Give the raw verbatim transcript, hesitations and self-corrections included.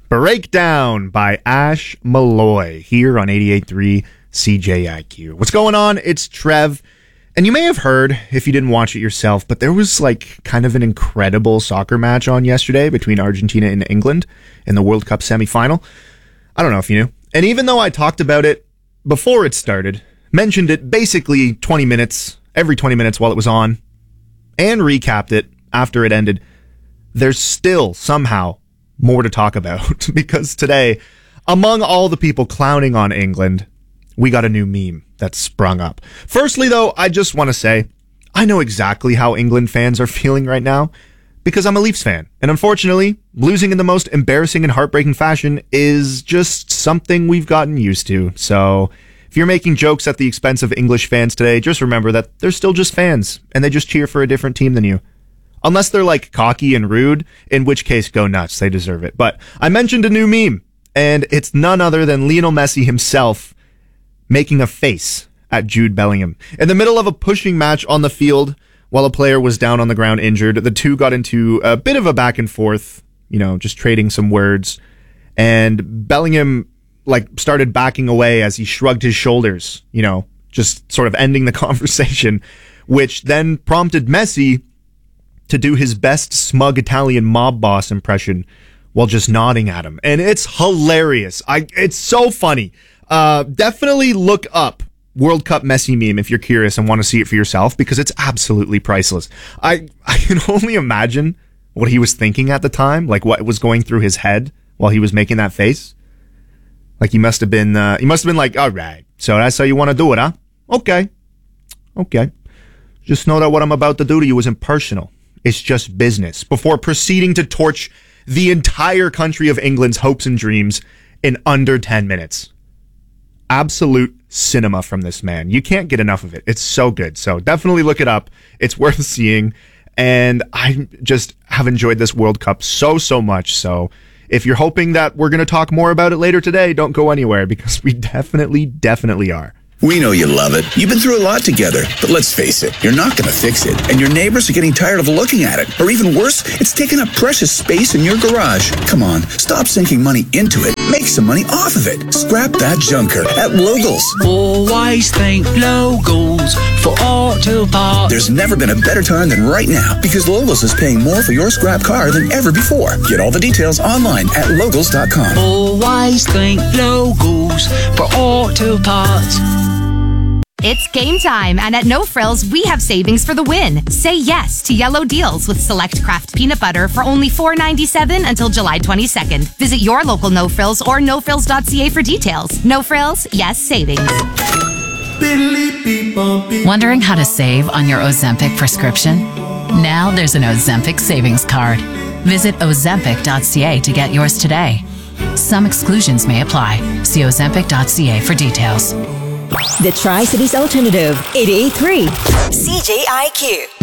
Breakdown by Ash Malloy here on eighty-eight point three C J I Q. What's going on? It's Trev. And you may have heard, if you didn't watch it yourself, but there was like kind of an incredible soccer match on yesterday between Argentina and England in the World Cup semifinal. I don't know if you knew. And even though I talked about it before it started, mentioned it basically twenty minutes, every twenty minutes while it was on, and recapped it after it ended, there's still somehow more to talk about. Because today, among all the people clowning on England, we got a new meme that sprung up. Firstly, though, I just want to say, I know exactly how England fans are feeling right now, because I'm a Leafs fan. And unfortunately, losing in the most embarrassing and heartbreaking fashion is just something we've gotten used to. So if you're making jokes at the expense of English fans today, just remember that they're still just fans, and they just cheer for a different team than you. Unless they're like cocky and rude, in which case go nuts, they deserve it. But I mentioned a new meme, and it's none other than Lionel Messi himself making a face at Jude Bellingham. In the middle of a pushing match on the field, while a player was down on the ground injured, the two got into a bit of a back and forth, you know, just trading some words. And Bellingham, like, started backing away as he shrugged his shoulders, you know, just sort of ending the conversation, which then prompted Messi to do his best smug Italian mob boss impression while just nodding at him. And it's hilarious. I, it's so funny. Uh, definitely look up World Cup Messi meme if you're curious and want to see it for yourself, because it's absolutely priceless. I, I can only imagine what he was thinking at the time, like what was going through his head while he was making that face. Like he must have been, uh, he must have been like, all right, so that's how you want to do it, huh? Okay. Okay. Just know that what I'm about to do to you isn't personal. It's just business, before proceeding to torch the entire country of England's hopes and dreams in under ten minutes. Absolute cinema from this man. You can't get enough of it. It's so good. So definitely look it up. It's worth seeing. And I just have enjoyed this World Cup so, so much. So if you're hoping that we're going to talk more about it later today, don't go anywhere, because we definitely, definitely are. We know you love it. You've been through a lot together, but let's face it, you're not going to fix it. And your neighbors are getting tired of looking at it. Or even worse, it's taking up precious space in your garage. Come on, stop sinking money into it. Make some money off of it. Scrap that junker at Logos. Always think Logos for auto parts. There's never been a better time than right now, because Logos is paying more for your scrap car than ever before. Get all the details online at logos dot com. Always think Logos for auto parts. It's game time, and at No Frills, we have savings for the win. Say yes to yellow deals with select Kraft peanut butter for only four ninety-seven until July twenty-second. Visit your local No Frills or no frills dot c a for details. No Frills, yes savings. Wondering how to save on your Ozempic prescription? Now there's an Ozempic savings card. Visit ozempic dot c a to get yours today. Some exclusions may apply. See ozempic dot c a for details. The Tri-Cities Alternative, eighty-eight point three C J I Q.